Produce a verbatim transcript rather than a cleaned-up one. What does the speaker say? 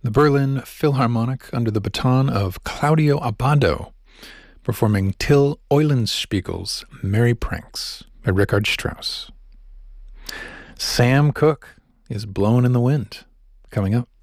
the Berlin Philharmonic under the baton of Claudio Abbado, performing Till Eulenspiegel's Merry Pranks by Richard Strauss. Sam Cooke is Blowin' in the Wind, coming up.